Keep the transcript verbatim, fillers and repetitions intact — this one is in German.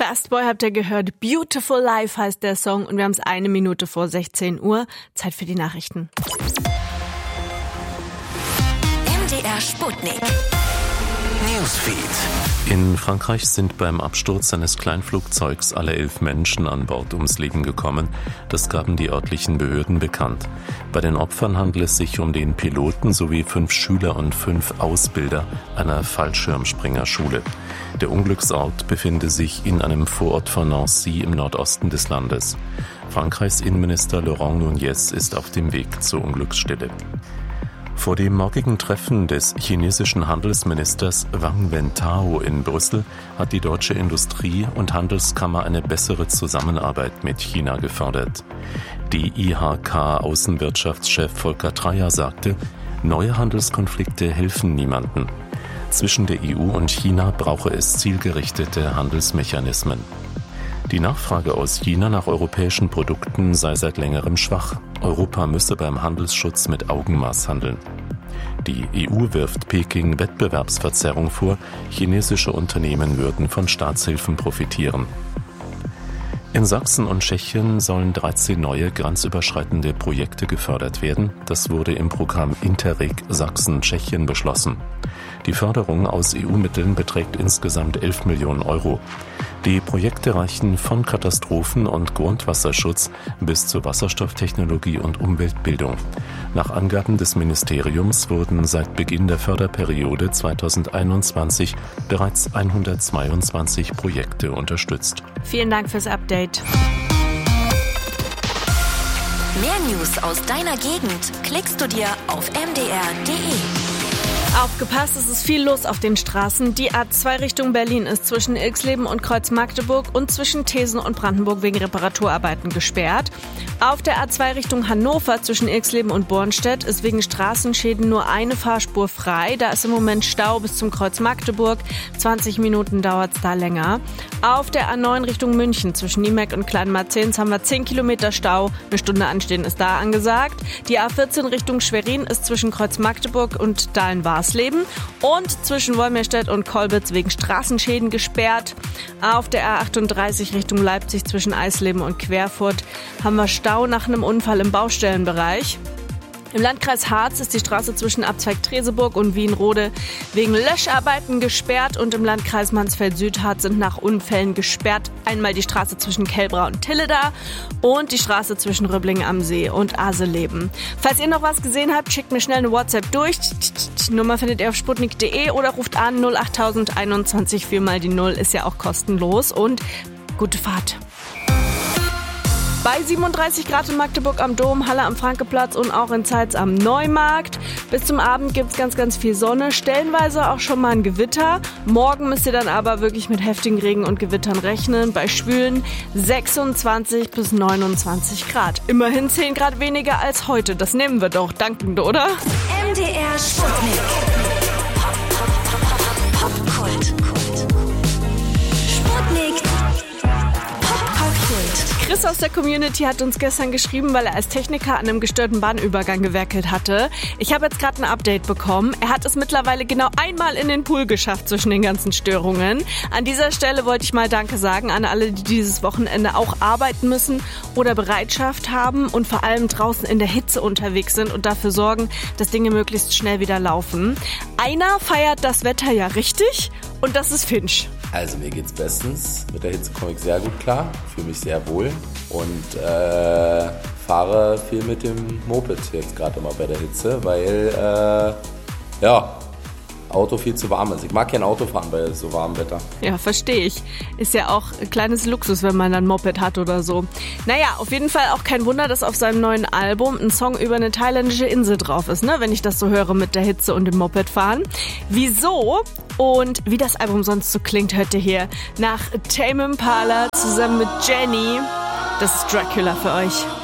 Dustboy habt ihr gehört. Beautiful Life heißt der Song und wir haben es eine Minute vor sechzehn Uhr. Zeit für die Nachrichten. M D R Sputnik. Newsfeed. In Frankreich sind beim Absturz eines Kleinflugzeugs alle elf Menschen an Bord ums Leben gekommen. Das gaben die örtlichen Behörden bekannt. Bei den Opfern handelt es sich um den Piloten sowie fünf Schüler und fünf Ausbilder einer Fallschirmspringerschule. Der Unglücksort befinde sich in einem Vorort von Nancy im Nordosten des Landes. Frankreichs Innenminister Laurent Nunez ist auf dem Weg zur Unglücksstelle. Vor dem morgigen Treffen des chinesischen Handelsministers Wang Wentao in Brüssel hat die Deutsche Industrie- und Handelskammer eine bessere Zusammenarbeit mit China gefordert. Die I H K-Außenwirtschaftschef Volker Treyer sagte, neue Handelskonflikte helfen niemandem. Zwischen der E U und China brauche es zielgerichtete Handelsmechanismen. Die Nachfrage aus China nach europäischen Produkten sei seit längerem schwach. Europa müsse beim Handelsschutz mit Augenmaß handeln. Die E U wirft Peking Wettbewerbsverzerrung vor, chinesische Unternehmen würden von Staatshilfen profitieren. In Sachsen und Tschechien sollen dreizehn neue grenzüberschreitende Projekte gefördert werden. Das wurde im Programm Interreg Sachsen-Tschechien beschlossen. Die Förderung aus E U-Mitteln beträgt insgesamt elf Millionen Euro. Die Projekte reichen von Katastrophen- und Grundwasserschutz bis zur Wasserstofftechnologie und Umweltbildung. Nach Angaben des Ministeriums wurden seit Beginn der Förderperiode zweitausendeinundzwanzig bereits hundertzweiundzwanzig Projekte unterstützt. Vielen Dank fürs Update. Mehr News aus deiner Gegend klickst du dir auf m d r punkt d e. Aufgepasst, es ist viel los auf den Straßen. Die A zwei Richtung Berlin ist zwischen Ilksleben und Kreuz Magdeburg und zwischen Thesen und Brandenburg wegen Reparaturarbeiten gesperrt. Auf der A zwei Richtung Hannover zwischen Ilksleben und Bornstedt ist wegen Straßenschäden nur eine Fahrspur frei. Da ist im Moment Stau bis zum Kreuz Magdeburg. zwanzig Minuten dauert es da länger. Auf der A neun Richtung München zwischen Niemek und Kleinmarzens haben wir zehn Kilometer Stau. Eine Stunde anstehen ist da angesagt. Die A vierzehn Richtung Schwerin ist zwischen Kreuz Magdeburg und Dahlen-Warsleben und zwischen Wolmirstedt und Kolbitz wegen Straßenschäden gesperrt. Auf der A achtunddreißig Richtung Leipzig zwischen Eisleben und Querfurt haben wir Stau nach einem Unfall im Baustellenbereich. Im Landkreis Harz ist die Straße zwischen Abzweig Treseburg und Wienrode wegen Löscharbeiten gesperrt und im Landkreis Mansfeld-Südharz sind nach Unfällen gesperrt einmal die Straße zwischen Kelbra und Tilleda und die Straße zwischen Röblingen am See und Aseleben. Falls ihr noch was gesehen habt, schickt mir schnell eine WhatsApp durch. Die Nummer findet ihr auf sputnik punkt d e oder ruft an null achttausend einundzwanzig vier mal die null, ist ja auch kostenlos und gute Fahrt. Bei siebenunddreißig Grad in Magdeburg am Dom, Halle am Frankeplatz und auch in Zeitz am Neumarkt. Bis zum Abend gibt's ganz, ganz viel Sonne, stellenweise auch schon mal ein Gewitter. Morgen müsst ihr dann aber wirklich mit heftigen Regen und Gewittern rechnen. Bei schwülen sechsundzwanzig bis neunundzwanzig Grad. Immerhin zehn Grad weniger als heute. Das nehmen wir doch dankend, oder? M D R Sputnik. Popkult. Sputnik. Chris aus der Community hat uns gestern geschrieben, weil er als Techniker an einem gestörten Bahnübergang gewerkelt hatte. Ich habe jetzt gerade ein Update bekommen. Er hat es mittlerweile genau einmal in den Pool geschafft zwischen den ganzen Störungen. An dieser Stelle wollte ich mal Danke sagen an alle, die dieses Wochenende auch arbeiten müssen oder Bereitschaft haben und vor allem draußen in der Hitze unterwegs sind und dafür sorgen, dass Dinge möglichst schnell wieder laufen. Einer feiert das Wetter ja richtig und das ist Finch. Also mir geht's bestens. Mit der Hitze komme ich sehr gut klar, fühle mich sehr wohl und äh, fahre viel mit dem Moped jetzt gerade immer bei der Hitze, weil äh, ja, Auto viel zu warm ist. Ich mag kein Auto fahren bei so warmem Wetter. Ja, verstehe ich. Ist ja auch ein kleines Luxus, wenn man dann Moped hat oder so. Naja, auf jeden Fall auch kein Wunder, dass auf seinem neuen Album ein Song über eine thailändische Insel drauf ist, ne? Wenn ich das so höre mit der Hitze und dem Mopedfahren. Wieso und wie das Album sonst so klingt, hört ihr hier nach Tame Impala zusammen mit Jenny. Das ist Dracula für euch.